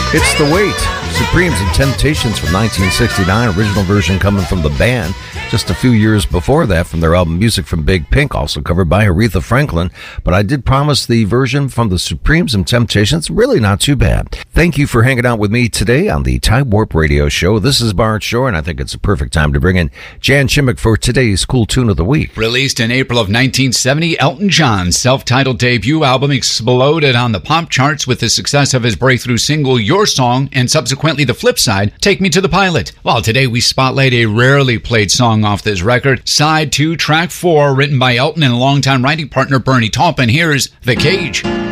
It's The Wait, Supremes and Temptations from 1969, original version coming from the band. Just a few years before that from their album Music from Big Pink, also covered by Aretha Franklin. But I did promise the version from the Supremes and Temptations, really not too bad. Thank you for hanging out with me today on the Time Warp Radio Show. This is Bart Shore, and I think it's a perfect time to bring in Jan Chimmick for today's Cool Tune of the Week. Released in April of 1970, Elton John's self-titled debut album exploded on the pop charts with the success of his breakthrough single, Your Song, and subsequently the flip side, Take Me to the Pilot. Well, today we spotlight a rarely played song off this record, Side 2, Track 4, written by Elton and longtime writing partner Bernie Taupin. Here's The Cage.